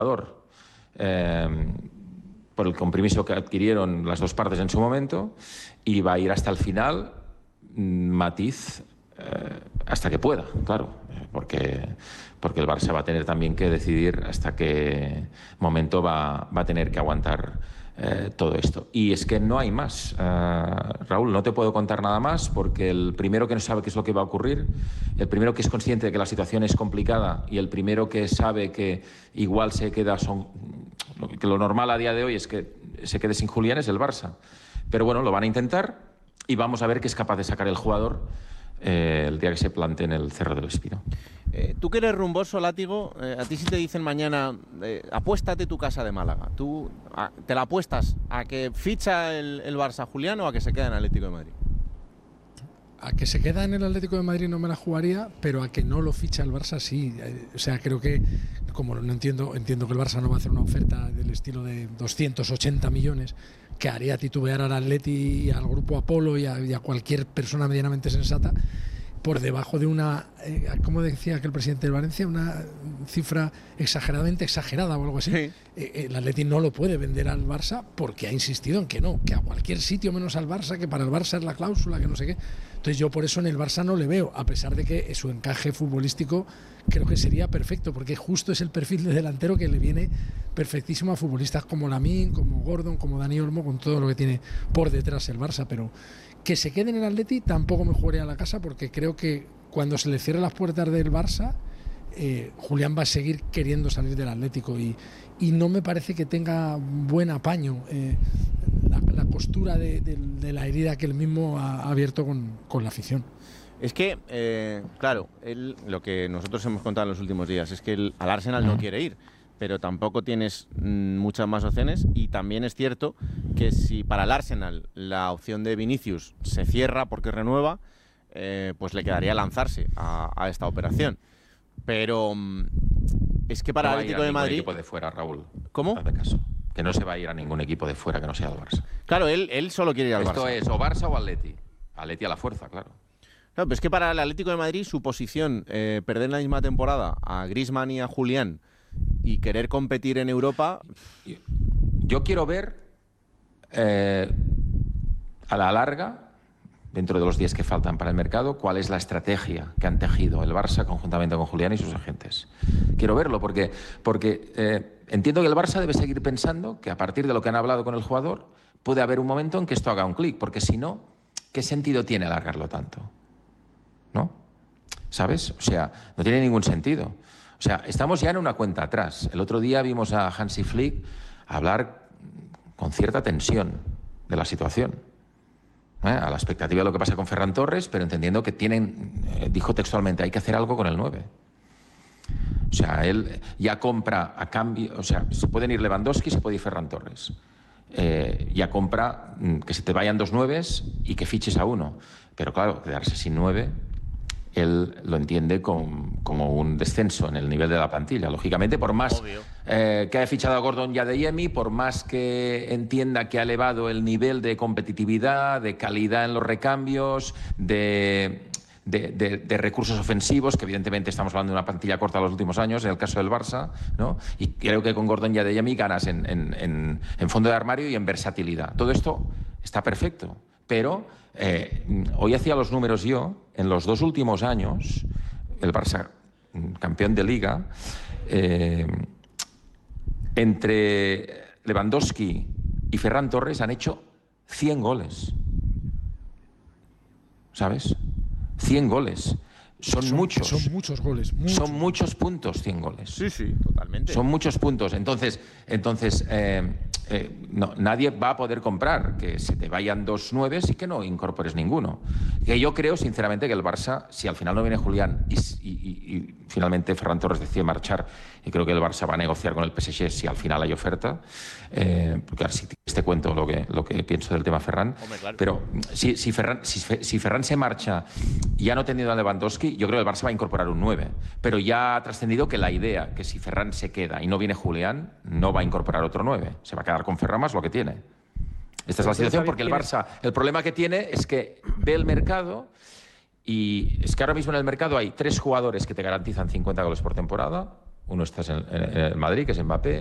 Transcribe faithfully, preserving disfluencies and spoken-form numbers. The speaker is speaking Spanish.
jugador eh, por el compromiso que adquirieron las dos partes en su momento, y va a ir hasta el final, matiz, eh, hasta que pueda, claro, porque, porque el Barça va a tener también que decidir hasta qué momento va, va a tener que aguantar eh, todo esto. Y es que no hay más. Uh, Raúl, no te puedo contar nada más, porque el primero que no sabe qué es lo que va a ocurrir, el primero que es consciente de que la situación es complicada, y el primero que sabe que igual se queda, son, que lo normal a día de hoy es que se quede sin Julián, es el Barça. Pero bueno, lo van a intentar y vamos a ver qué es capaz de sacar el jugador eh, el día que se plante en el Cerro del Espino. Eh, tú que eres rumboso, Látigo, eh, a ti si te dicen mañana, eh, apuéstate tu casa de Málaga, ¿tú a, te la apuestas a que ficha el, el Barça Julián o a que se queda en Atlético de Madrid? A que se queda en el Atlético de Madrid no me la jugaría, pero a que no lo ficha el Barça sí. O sea, creo que, como no entiendo, entiendo que el Barça no va a hacer una oferta del estilo de doscientos ochenta millones, que haría titubear al Atleti y al grupo Apolo y a, y a cualquier persona medianamente sensata, por debajo de una, eh, como decía aquel presidente de Valencia, una cifra exageradamente exagerada o algo así. Sí. Eh, el Atleti no lo puede vender al Barça porque ha insistido en que no, que a cualquier sitio menos al Barça, que para el Barça es la cláusula, que no sé qué. Entonces yo por eso en el Barça no le veo, a pesar de que su encaje futbolístico creo que sería perfecto, porque justo es el perfil de delantero que le viene perfectísimo a futbolistas como Lamine, como Gordon, como Dani Olmo, con todo lo que tiene por detrás el Barça. Pero que se quede en el Atleti tampoco me jugaría a la casa, porque creo que cuando se le cierren las puertas del Barça, eh, Julián va a seguir queriendo salir del Atlético, y, y no me parece que tenga buen apaño eh, la, la costura de, de, de la herida que él mismo ha, ha abierto con, con la afición. Es que, eh, claro, él, lo que nosotros hemos contado en los últimos días es que él, al Arsenal no quiere ir, pero tampoco tienes mmm, muchas más opciones, y también es cierto que si para el Arsenal la opción de Vinicius se cierra porque renueva, eh, pues le quedaría lanzarse a, a esta operación. Pero mmm, es que para el Atlético de Madrid... equipo de fuera, Raúl. ¿Cómo? Hazme caso. Que no se va a ir a ningún equipo de fuera que no sea el Barça. Claro, él, él solo quiere ir al Esto Barça. Esto es o Barça o Atleti. Atleti a la fuerza, claro. Claro, pero es que para el Atlético de Madrid su posición, eh, perder en la misma temporada a Griezmann y a Julián y querer competir en Europa... Yo, yo quiero ver eh, a la larga, dentro de los días que faltan para el mercado, cuál es la estrategia que han tejido el Barça conjuntamente con Julián y sus agentes. Quiero verlo porque, porque eh, entiendo que el Barça debe seguir pensando que a partir de lo que han hablado con el jugador puede haber un momento en que esto haga un clic, porque si no, ¿qué sentido tiene alargarlo tanto? ¿No? ¿Sabes? O sea, no tiene ningún sentido. O sea, estamos ya en una cuenta atrás. El otro día vimos a Hansi Flick hablar con cierta tensión de la situación, ¿eh? A la expectativa de lo que pasa con Ferran Torres, pero entendiendo que tienen, eh, dijo textualmente, hay que hacer algo con el nueve. O sea, él ya compra a cambio, o sea, se pueden ir Lewandowski, se puede ir Ferran Torres. Eh, ya compra mm, que se te vayan dos nueves y que fiches a uno. Pero claro, quedarse sin nueve, él lo entiende con, como un descenso en el nivel de la plantilla. Lógicamente, por más eh, que haya fichado a Gordon y a Adeyemi, por más que entienda que ha elevado el nivel de competitividad, de calidad en los recambios, de, de, de, de recursos ofensivos, que evidentemente estamos hablando de una plantilla corta en los últimos años, en el caso del Barça, ¿no? Y creo que con Gordon y Adeyemi ganas en, en, en, en fondo de armario y en versatilidad. Todo esto está perfecto, pero eh, hoy hacía los números yo. En los dos últimos años, el Barça, campeón de Liga, eh, entre Lewandowski y Ferran Torres han hecho cien goles. ¿Sabes? cien goles. Son, son muchos. Son muchos goles. Muchos. Son muchos puntos, cien goles. Sí, sí, totalmente. Son muchos puntos. Entonces, entonces eh, eh, no, nadie va a poder comprar que se te vayan dos nueves y que no incorpores ninguno. Que yo creo, sinceramente, que el Barça, si al final no viene Julián y, y, y, y finalmente Ferran Torres decide marchar, y creo que el Barça va a negociar con el P S G si al final hay oferta, eh, porque ahora sí te cuento lo que, lo que pienso del tema Ferran. Hombre, claro. Pero si, si, Ferran, si, si Ferran se marcha y ya no teniendo a Lewandowski, yo creo que el Barça va a incorporar un nueve. Pero ya ha trascendido que la idea, que si Ferran se queda y no viene Julián, no va a incorporar otro nueve. Se va a quedar con Ferran más lo que tiene. Esta es la situación, porque el Barça, el problema que tiene es que ve el mercado, y es que ahora mismo en el mercado hay tres jugadores que te garantizan cincuenta goles por temporada, Uno está en, en el Madrid, que es Mbappé,